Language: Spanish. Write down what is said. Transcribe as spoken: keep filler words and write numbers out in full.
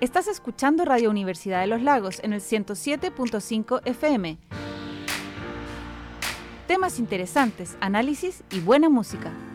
Estás escuchando Radio Universidad de los Lagos en el ciento siete punto cinco F M. Temas interesantes, análisis y buena música.